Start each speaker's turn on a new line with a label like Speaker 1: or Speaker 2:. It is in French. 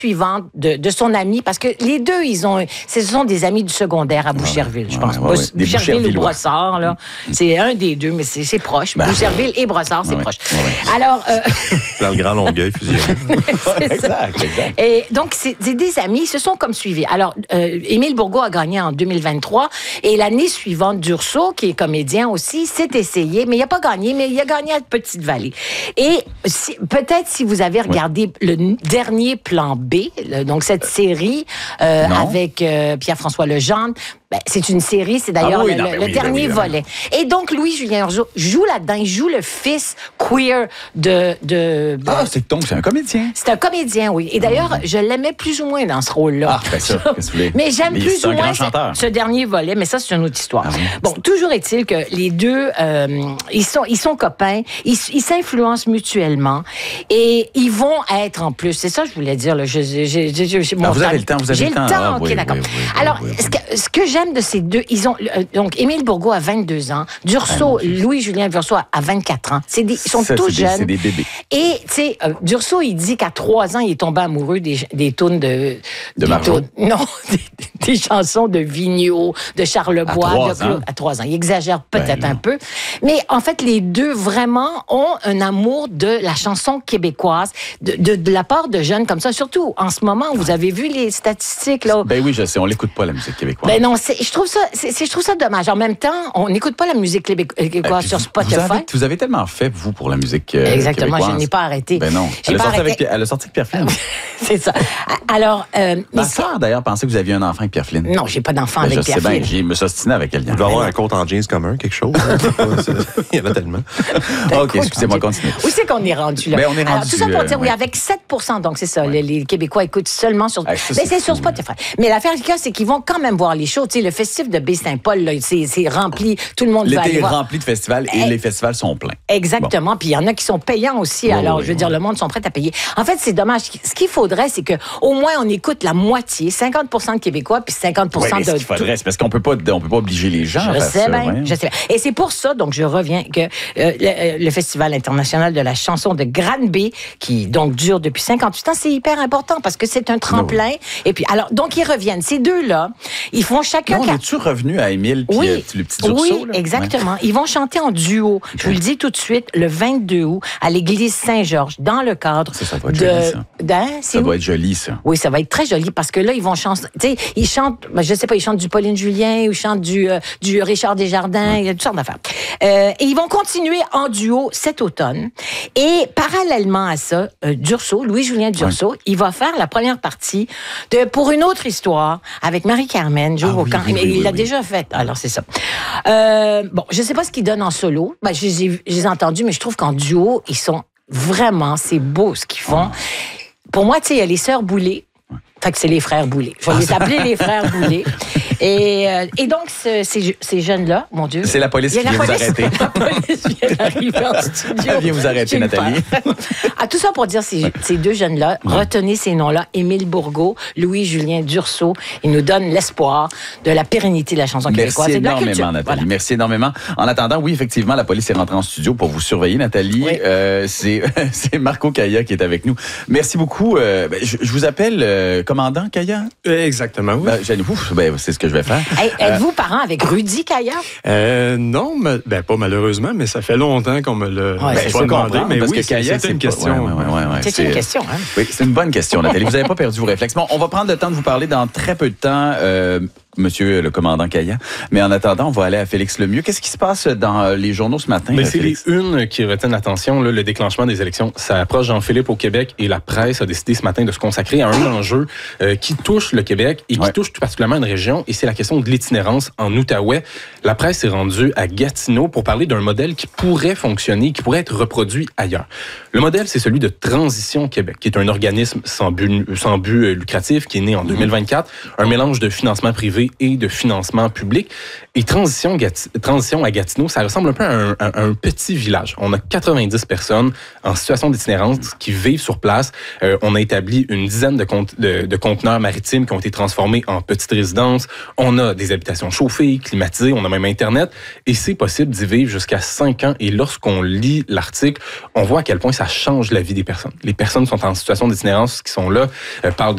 Speaker 1: suivante de son ami, parce que les deux, ce sont des amis du secondaire à Boucherville, je pense. Boucherville ou Brossard, là. C'est un des deux, mais c'est proche. Boucherville et Brossard, c'est proche. Alors...
Speaker 2: dans le Grand Longueuil, fusionné.
Speaker 1: Exact. Et donc, c'est des amis, ils se sont comme suivis. Alors, Émile Bourgault a gagné en 2023, et l'année suivante, Dursault, qui est comédien aussi, s'est essayé, mais il n'a pas gagné, mais il a gagné à Petite-Vallée. Et peut-être si vous avez regardé le dernier Plan B, donc cette série avec Pierre-François Legendre, c'est une série, c'est d'ailleurs le dernier volet. Et donc, Louis-Julien Dursault joue là-dedans, il joue le fils queer de
Speaker 3: c'est un comédien.
Speaker 1: C'est un comédien, oui. Et d'ailleurs, je l'aimais plus ou moins dans ce rôle-là. Mais j'aime plus ou moins ce dernier volet, mais ça, c'est une autre histoire. Bon, toujours est-il que les deux, ils sont copains, ils s'influencent mutuellement et ils vont être en plus. C'est ça que je voulais dire. Là.
Speaker 3: Vous avez le temps,
Speaker 1: J'ai le temps, OK, d'accord. Alors, ce que j'aime de ces deux, ils ont donc Émile Bourgault a 22 ans, Dursault, Louis-Julien Dursault a 24 ans. Ils sont tous jeunes.
Speaker 3: C'est des bébés.
Speaker 1: Et tu sais, Dursault, il dit qu'à 3 ans, il est tombé amoureux des tunes de
Speaker 3: Margeau.
Speaker 1: Non, des chansons de Vigneault, de Charlebois, à 3 ans. Il exagère peut-être un peu, mais en fait, les deux vraiment ont un amour de la chanson québécoise, de la part de jeunes comme ça. Surtout en ce moment, vous avez vu les statistiques là.
Speaker 3: Ben oui, je sais, on l'écoute pas la musique québécoise.
Speaker 1: Ben non, je trouve ça dommage. En même temps, on n'écoute pas la musique québécoise sur Spotify.
Speaker 3: Vous avez tellement fait, vous, pour la musique
Speaker 1: Exactement,
Speaker 3: québécoise.
Speaker 1: je n'ai pas arrêté.
Speaker 3: Ben non. Elle a sorti avec Pierre Flynn.
Speaker 1: C'est ça. Alors...
Speaker 3: ma sœur, d'ailleurs, pensait que vous aviez un enfant avec Pierre Flynn.
Speaker 1: Non, j'ai pas d'enfant avec Pierre Flynn.
Speaker 3: Je me suis ostiné avec quelqu'un.
Speaker 2: Il doit avoir un compte en jeans commun, quelque chose. Il y en a tellement.
Speaker 3: OK, excusez-moi, continuez.
Speaker 1: Où c'est qu'on est rendu là?
Speaker 3: Ben, on est rendu...
Speaker 1: tout ça pour dire, oui, avec 7%, donc c'est ça, les Québécois écoutent seulement sur... Mais c'est sur Spotify. Mais l'affaire du cas, c'est qu'ils vont quand même voir les shows. Tu sais, le festif de Baie-Saint-Paul, là, c'est rempli, tout le monde va aller voir.
Speaker 3: L'été est rempli de festivals et les festivals sont pleins.
Speaker 1: Exactement, puis il y en a qui sont payants aussi, alors je veux dire, le monde sont prêts à payer. En fait, c'est dommage. Ce qu'il faudrait, c'est qu'au moins on écoute la moitié, 50% de Québécois, puis 50% de...
Speaker 3: ce qu'il faudrait, c'est parce qu'on peut pas obliger les gens à faire ça.
Speaker 1: Je sais bien. Et c'est pour ça, donc je reviens, que le Festival international de la chanson de Granby, qui donc dure depuis 58 ans, c'est hyper important parce que c'est un tremplin. Et puis, alors, donc ils reviennent. Ces deux-là, ils font chacun...
Speaker 3: Non, es-tu revenu à Émile puis le petit Dursault?
Speaker 1: Oui, exactement. Ils vont chanter en duo. Okay. Je vous le dis tout de suite, le 22 août, à l'église Saint-Georges, dans le cadre
Speaker 3: ça doit être joli, ça. Ça doit être joli, ça.
Speaker 1: Oui, ça va être très joli parce que là, ils vont chanter... Tu sais, ils chantent, je sais pas, ils chantent du Pauline Julien ou ils chantent du Richard Desjardins, il y a toutes sortes d'affaires. Et ils vont continuer en duo cet automne. Et parallèlement à ça, Louis-Julien Dursault, il va faire la première partie de Pour une autre histoire avec Marie-Carmen, Joe Vaucan. Mais il l'a déjà fait, alors c'est ça. Bon, je sais pas ce qu'il donne en solo. Ben, je les ai entendus, mais je trouve qu'en duo, ils sont vraiment, c'est beau ce qu'ils font. Pour moi, tu sais, il y a les sœurs Boulay. Fait que c'est les frères Boulay. Je vais les appeler les frères Boulay. Et donc, ces jeunes-là, mon Dieu...
Speaker 3: C'est la police qui vient vous arrêter.
Speaker 1: La police vient d'arriver en studio.
Speaker 3: Elle vient vous arrêter, Nathalie.
Speaker 1: Tout ça pour dire, ces deux jeunes-là, retenez ces noms-là, Émile Bourgault, Louis-Julien Dursault, ils nous donnent l'espoir de la pérennité de la chanson québécoise et de la culture.
Speaker 3: Merci énormément, Nathalie.
Speaker 1: Voilà.
Speaker 3: Merci énormément. En attendant, oui, effectivement, la police est rentrée en studio pour vous surveiller, Nathalie. Oui. C'est Marco Caya qui est avec nous. Merci beaucoup. Je vous appelle commandant Caya?
Speaker 4: Exactement, oui.
Speaker 3: C'est ce que je vais faire.
Speaker 1: Êtes-vous parent avec Rudy Caya?
Speaker 4: Non, pas malheureusement, mais ça fait longtemps qu'on me l'a
Speaker 3: pas demandé. Mais
Speaker 4: parce
Speaker 3: oui,
Speaker 4: que Caya, c'est une question.
Speaker 1: C'est une question, hein?
Speaker 3: Oui, c'est une bonne question, Nathalie. Vous n'avez pas perdu vos réflexes. Bon, on va prendre le temps de vous parler dans très peu de temps. Monsieur le commandant Caya. Mais en attendant, on va aller à Félix Lemieux. Qu'est-ce qui se passe dans les journaux ce matin?
Speaker 5: C'est les unes qui retiennent l'attention, le déclenchement des élections. Ça approche Jean-Philippe au Québec et la presse a décidé ce matin de se consacrer à un enjeu qui touche le Québec et qui touche tout particulièrement une région, et c'est la question de l'itinérance en Outaouais. La presse est rendue à Gatineau pour parler d'un modèle qui pourrait fonctionner, qui pourrait être reproduit ailleurs. Le modèle, c'est celui de Transition Québec, qui est un organisme sans but lucratif qui est né en 2024, un mélange de financement privé et de financement public. Et Transition à Gatineau, ça ressemble un peu à un petit village. On a 90 personnes en situation d'itinérance qui vivent sur place. On a établi une dizaine de conteneurs maritimes qui ont été transformés en petites résidences. On a des habitations chauffées, climatisées, on a même Internet. Et c'est possible d'y vivre jusqu'à 5 ans. Et lorsqu'on lit l'article, on voit à quel point ça change la vie des personnes. Les personnes sont en situation d'itinérance qui sont là, parlent